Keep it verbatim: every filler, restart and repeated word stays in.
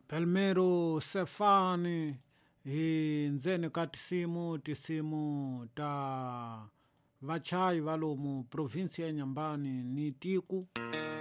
Pelmero Sefani hi ndzeni ka tisimu tisimu ta vachai va lomu provinsi ya Nyambani ni tiku